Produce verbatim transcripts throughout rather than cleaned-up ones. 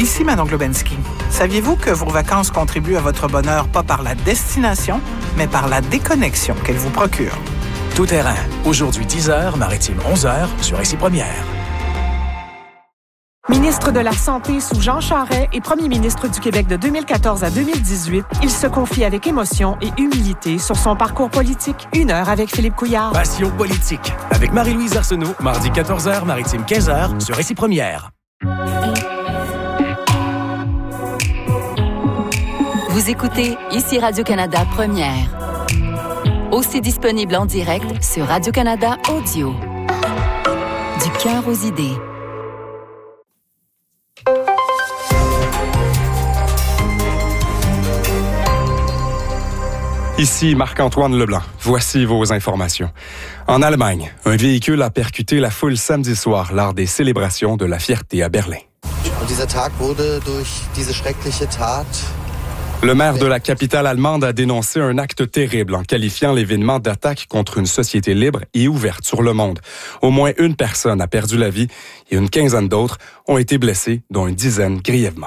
Ici Manon Globensky. Saviez-vous que vos vacances contribuent à votre bonheur pas par la destination, mais par la déconnexion qu'elles vous procurent? Tout terrain. Aujourd'hui dix heures, maritime onze heures sur Récit Première. Ministre de la Santé sous Jean Charest et premier ministre du Québec de deux mille quatorze à deux mille dix-huit, il se confie avec émotion et humilité sur son parcours politique. Une heure avec Philippe Couillard. Passion politique. Avec Marie-Louise Arsenault, mardi quatorze heures, maritime quinze heures sur Récit Première. Vous écoutez ici Radio-Canada Première. Aussi disponible en direct sur Radio-Canada Audio. Du cœur aux idées. Ici Marc-Antoine Leblanc. Voici vos informations. En Allemagne, un véhicule a percuté la foule samedi soir lors des célébrations de la fierté à Berlin. Und dieser Tag wurde durch diese schreckliche Tat. Le maire de la capitale allemande a dénoncé un acte terrible en qualifiant l'événement d'attaque contre une société libre et ouverte sur le monde. Au moins une personne a perdu la vie et une quinzaine d'autres ont été blessées, dont une dizaine grièvement.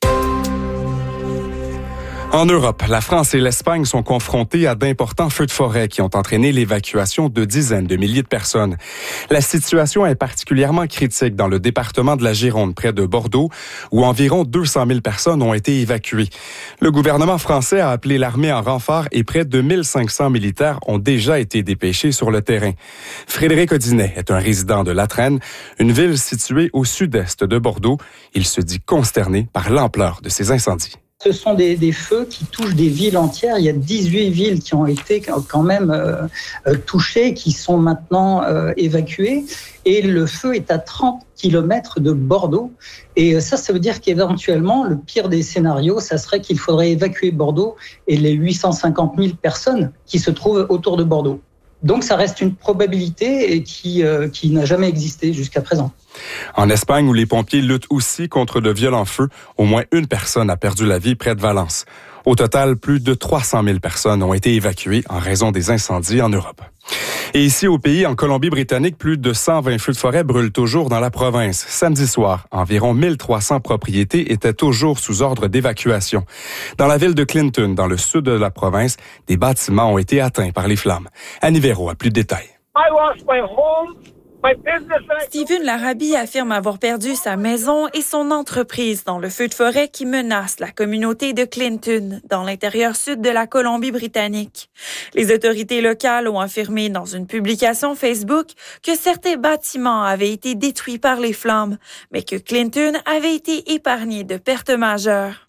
En Europe, la France et l'Espagne sont confrontées à d'importants feux de forêt qui ont entraîné l'évacuation de dizaines de milliers de personnes. La situation est particulièrement critique dans le département de la Gironde, près de Bordeaux, où environ deux cent mille personnes ont été évacuées. Le gouvernement français a appelé l'armée en renfort et près de mille cinq cents militaires ont déjà été dépêchés sur le terrain. Frédéric Audinet est un résident de Latresne, une ville située au sud-est de Bordeaux. Il se dit consterné par l'ampleur de ces incendies. Ce sont des, des feux qui touchent des villes entières. Il y a dix-huit villes qui ont été quand même euh, touchées, qui sont maintenant euh, évacuées. Et le feu est à trente kilomètres de Bordeaux. Et ça, ça veut dire qu'éventuellement, le pire des scénarios, ça serait qu'il faudrait évacuer Bordeaux et les huit cent cinquante mille personnes qui se trouvent autour de Bordeaux. Donc, ça reste une probabilité et qui, euh, qui n'a jamais existé jusqu'à présent. En Espagne, où les pompiers luttent aussi contre de violents feux, au moins une personne a perdu la vie près de Valence. Au total, plus de trois cent mille personnes ont été évacuées en raison des incendies en Europe. Et ici au pays, en Colombie-Britannique, plus de cent vingt feux de forêt brûlent toujours dans la province. Samedi soir, environ mille trois cents propriétés étaient toujours sous ordre d'évacuation. Dans la ville de Clinton, dans le sud de la province, des bâtiments ont été atteints par les flammes. Annie Véro a plus de détails. I lost my home. Stephen Larrabee affirme avoir perdu sa maison et son entreprise dans le feu de forêt qui menace la communauté de Clinton, dans l'intérieur sud de la Colombie-Britannique. Les autorités locales ont affirmé dans une publication Facebook que certains bâtiments avaient été détruits par les flammes, mais que Clinton avait été épargné de pertes majeures.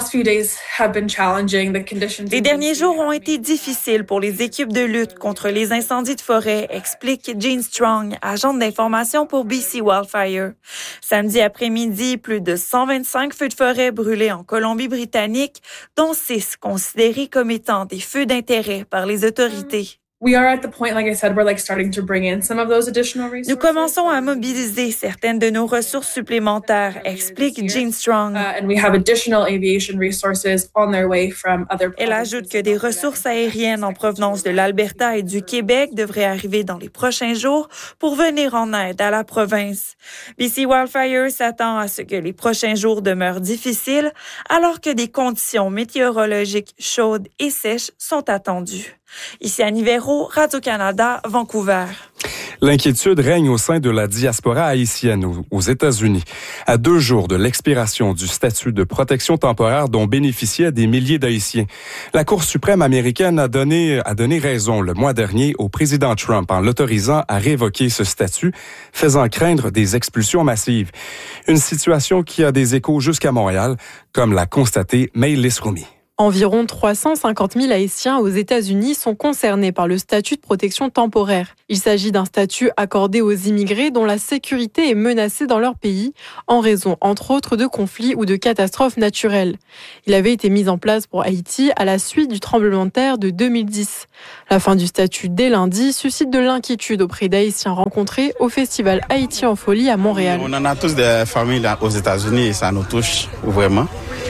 Les derniers jours ont été difficiles pour les équipes de lutte contre les incendies de forêt, explique Jean Strong, agente d'information pour B C Wildfire. Samedi après-midi, plus de cent vingt-cinq feux de forêt brûlés en Colombie-Britannique, dont six considérés comme étant des feux d'intérêt par les autorités. We are at the point, like I said, we're like starting to bring in some of those additional resources. Nous commençons à mobiliser certaines de nos ressources supplémentaires, explique Jean Strong. Uh, and we have additional aviation resources on their way from other. Elle ajoute que des ressources aériennes en provenance de l'Alberta et du Québec devraient arriver dans les prochains jours pour venir en aide à la province. B C Wildfire s'attend à ce que les prochains jours demeurent difficiles alors que des conditions météorologiques chaudes et sèches sont attendues. Ici Annie Véro, Radio-Canada, Vancouver. L'inquiétude règne au sein de la diaspora haïtienne aux États-Unis. À deux jours de l'expiration du statut de protection temporaire dont bénéficiaient des milliers d'Haïtiens, la Cour suprême américaine a donné, a donné raison le mois dernier au président Trump en l'autorisant à révoquer ce statut, faisant craindre des expulsions massives. Une situation qui a des échos jusqu'à Montréal, comme l'a constaté Maëlys Roumi. Environ trois cent cinquante mille Haïtiens aux États-Unis sont concernés par le statut de protection temporaire. Il s'agit d'un statut accordé aux immigrés dont la sécurité est menacée dans leur pays en raison, entre autres, de conflits ou de catastrophes naturelles. Il avait été mis en place pour Haïti à la suite du tremblement de terre de deux mille dix. La fin du statut dès lundi suscite de l'inquiétude auprès d'Haïtiens rencontrés au festival Haïti en folie à Montréal. On en a tous des familles aux États-Unis et ça nous touche vraiment.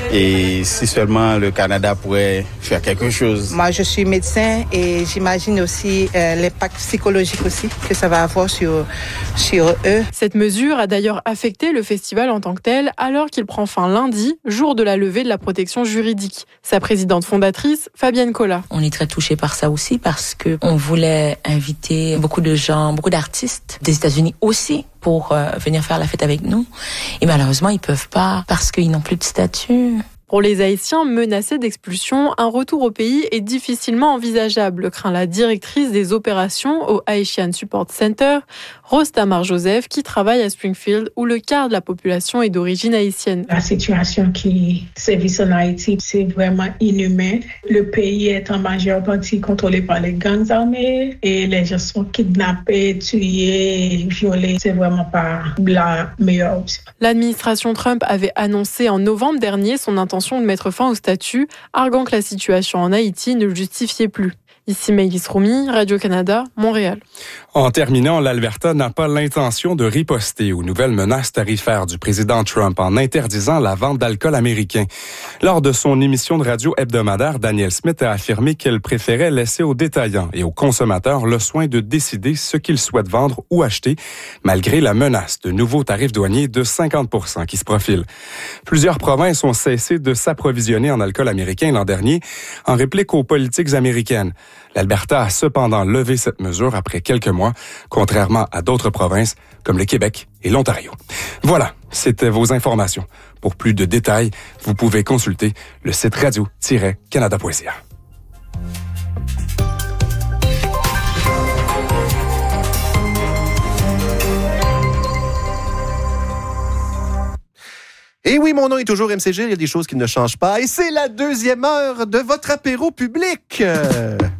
Et si seulement le Canada pourrait faire quelque chose. Moi, je suis médecin et j'imagine aussi euh, l'impact psychologique aussi que ça va avoir sur, sur eux. Cette mesure a d'ailleurs affecté le festival en tant que tel, alors qu'il prend fin lundi, jour de la levée de la protection juridique. Sa présidente fondatrice, Fabienne Collat. On est très touchés par ça aussi parce que on voulait inviter beaucoup de gens, beaucoup d'artistes des États-Unis aussi pour euh, venir faire la fête avec nous. Et malheureusement, ils peuvent pas parce qu'ils n'ont plus de statut. Pour les Haïtiens menacés d'expulsion, un retour au pays est difficilement envisageable, craint la directrice des opérations au Haitian Support Center, Rose Tamar-Joseph, qui travaille à Springfield, où le quart de la population est d'origine haïtienne. La situation qui sévit en Haïti, c'est vraiment inhumain. Le pays est en majeure partie contrôlé par les gangs armés et les gens sont kidnappés, tués, violés. C'est vraiment pas la meilleure option. L'administration Trump avait annoncé en novembre dernier son intention de mettre fin au statut, arguant que la situation en Haïti ne le justifiait plus. Ici Maëlys Roumi, Radio-Canada, Montréal. En terminant, l'Alberta n'a pas l'intention de riposter aux nouvelles menaces tarifaires du président Trump en interdisant la vente d'alcool américain. Lors de son émission de radio hebdomadaire, Danielle Smith a affirmé qu'elle préférait laisser aux détaillants et aux consommateurs le soin de décider ce qu'ils souhaitent vendre ou acheter, malgré la menace de nouveaux tarifs douaniers de cinquante pour cent qui se profilent. Plusieurs provinces ont cessé de s'approvisionner en alcool américain l'an dernier, en réplique aux politiques américaines. L'Alberta a cependant levé cette mesure après quelques mois, contrairement à d'autres provinces comme le Québec et l'Ontario. Voilà, c'était vos informations. Pour plus de détails, vous pouvez consulter le site radio tiret canada point c a. Et oui, mon nom est toujours M C G, il y a des choses qui ne changent pas. Et c'est la deuxième heure de votre apéro public. Euh...